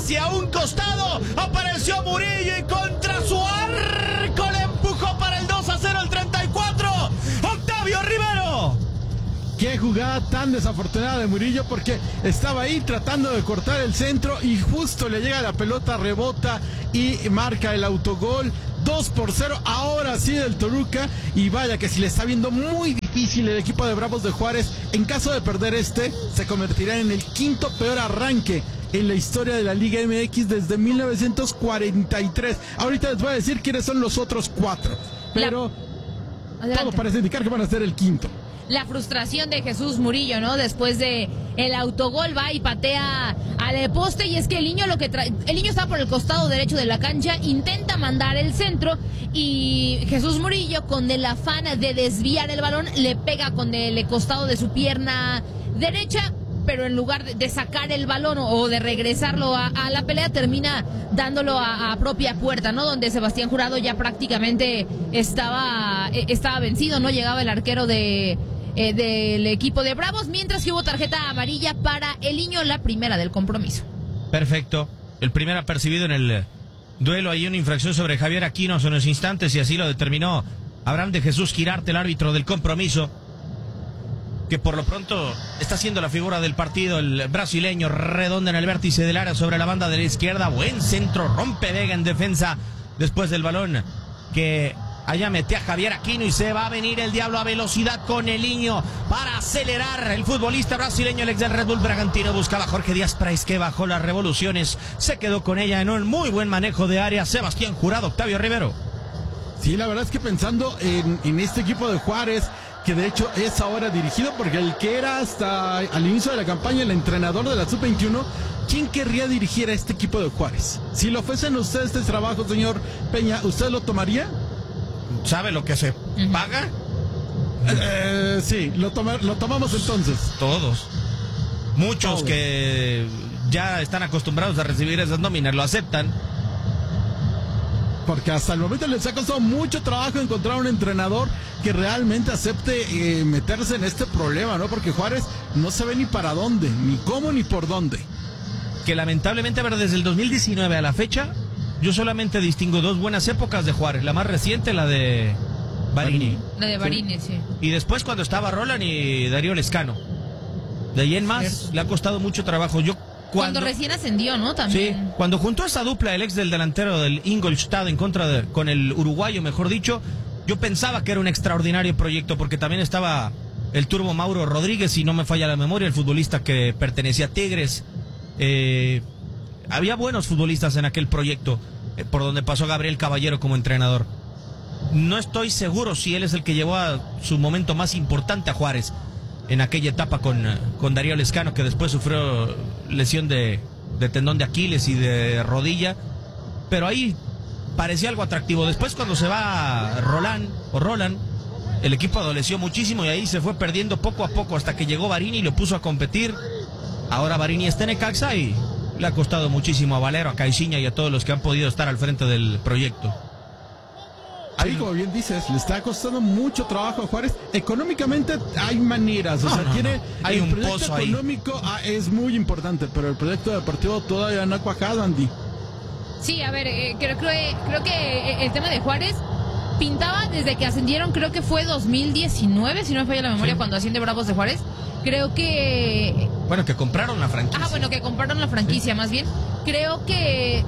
hacia un costado, apareció Murillo y contra su arco le empujó para el 2-0 al 34, Octavio Rivero. Qué jugada tan desafortunada de Murillo, porque estaba ahí tratando de cortar el centro y justo le llega la pelota, rebota y marca el autogol. 2-0, ahora sí del Toluca, y vaya que si le está viendo muy difícil el equipo de Bravos de Juárez. En caso de perder se convertirá en el quinto peor arranque en la historia de la Liga MX desde 1943. Ahorita les voy a decir quiénes son los otros 4, pero todo parece indicar que van a ser el quinto. La frustración de Jesús Murillo, ¿no? Después de el autogol, va y patea al poste, y es que el niño está por el costado derecho de la cancha, intenta mandar el centro y Jesús Murillo, con el afán de desviar el balón, le pega con el costado de su pierna derecha, pero en lugar de sacar el balón o de regresarlo a la pelea, termina dándolo a propia puerta, ¿no? Donde Sebastián Jurado ya prácticamente estaba vencido, no llegaba el arquero del equipo de Bravos, mientras que hubo tarjeta amarilla para el niño, la primera del compromiso. Perfecto, el primer apercibido en el duelo. Hay una infracción sobre Javier Aquino en unos instantes, y así lo determinó Abraham de Jesús Girarte, el árbitro del compromiso, que por lo pronto está siendo la figura del partido. El brasileño redonda en el vértice del área sobre la banda de la izquierda, buen centro, rompe Vega en defensa después del balón que allá mete a Javier Aquino, y se va a venir el Diablo a velocidad con el niño para acelerar. El futbolista brasileño, el ex del Red Bull Bragantino, buscaba a Jorge Díaz Price, que bajó las revoluciones, se quedó con ella en un muy buen manejo de área. Sebastián Jurado, Octavio Rivero. Sí, la verdad es que pensando en este equipo de Juárez, que de hecho es ahora dirigido, porque el que era hasta al inicio de la campaña el entrenador de la Sub-21, ¿quién querría dirigir a este equipo de Juárez? Si lo ofrecen a usted este trabajo, señor Peña, ¿usted lo tomaría? ¿Sabe lo que se paga? Sí, lo tomamos entonces. Todos. Muchos que ya están acostumbrados a recibir esas nóminas lo aceptan. Porque hasta el momento les ha costado mucho trabajo encontrar un entrenador que realmente acepte meterse en este problema, ¿no? Porque Juárez no sabe ni para dónde, ni cómo, ni por dónde. Que lamentablemente, a ver, desde el 2019 a la fecha, yo solamente distingo 2 buenas épocas de Juárez. La más reciente, la de Barini. La de Barini, sí. Y después cuando estaba Roland y Darío Lescano. De ahí en más, le ha costado mucho trabajo. Cuando recién ascendió, ¿no? También. Sí, cuando juntó esa dupla, el ex del delantero del Ingolstadt con el uruguayo, mejor dicho, yo pensaba que era un extraordinario proyecto, porque también estaba el Turbo Mauro Rodríguez, si no me falla la memoria, el futbolista que pertenecía a Tigres. Había buenos futbolistas en aquel proyecto, por donde pasó Gabriel Caballero como entrenador. No estoy seguro si él es el que llevó a su momento más importante a Juárez en aquella etapa con Darío Lescano, que después sufrió lesión de tendón de Aquiles y de rodilla, pero ahí parecía algo atractivo. Después, cuando se va Roland, el equipo adoleció muchísimo, y ahí se fue perdiendo poco a poco hasta que llegó Barini y lo puso a competir. Ahora Barini está en Necaxa y le ha costado muchísimo a Valero, a Caixinha y a todos los que han podido estar al frente del proyecto. Ahí, como bien dices, le está costando mucho trabajo a Juárez. Económicamente hay maneras, hay un proyecto pozo económico ahí. Es muy importante, pero el proyecto deportivo todavía no ha cuajado, Andy. Sí, a ver, creo que el tema de Juárez pintaba desde que ascendieron, creo que fue 2019, si no me falla la memoria, sí, cuando asciende Bravos de Juárez. Creo que... Bueno, que compraron la franquicia. Que compraron la franquicia, sí, más bien. Creo que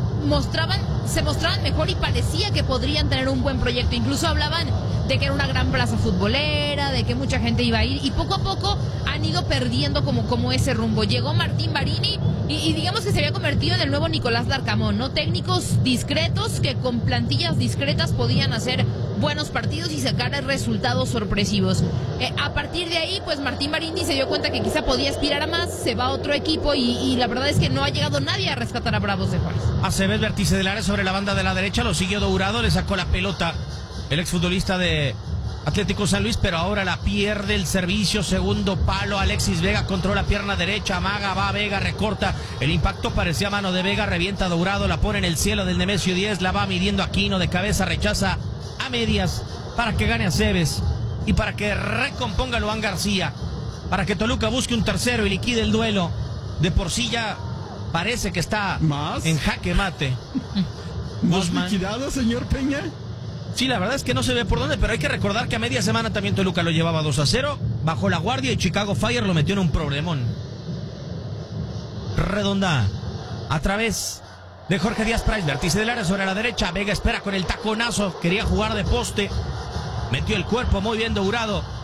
se mostraban mejor y parecía que podrían tener un buen proyecto. Incluso hablaban de que era una gran plaza futbolera, de que mucha gente iba a ir, y poco a poco han ido perdiendo como ese rumbo. Llegó Martín Barini y digamos que se había convertido en el nuevo Nicolás Larcamón, ¿no? Técnicos discretos que con plantillas discretas podían hacer buenos partidos y sacar resultados sorpresivos. A partir de ahí, pues Martín Barini se dio cuenta que quizá podía aspirar a más, se va a otro equipo y la verdad es que no ha llegado nadie a rescatar a Bravos de Juárez. Aceves, vértice del área sobre la banda de la derecha, lo siguió Dourado, le sacó la pelota el exfutbolista de Atlético San Luis, pero ahora la pierde el servicio, segundo palo, Alexis Vega controla pierna derecha, amaga, va Vega, recorta, el impacto parecía mano de Vega, revienta Dourado, la pone en el cielo del Nemesio 10, la va midiendo Aquino de cabeza, rechaza a medias para que gane Aceves y para que recomponga Luan García, para que Toluca busque un tercero y liquide el duelo. De por sí ya parece que está ¿Más? en jaque mate. ¿Más Guzmán. liquidado, señor Peña? Sí, la verdad es que no se ve por dónde, pero hay que recordar que a media semana también Toluca lo llevaba 2-0, bajó la guardia y Chicago Fire lo metió en un problemón. Redonda, a través de Jorge Díaz Price, vértice del área sobre la derecha, Vega espera con el taconazo, quería jugar de poste, metió el cuerpo muy bien Dourado,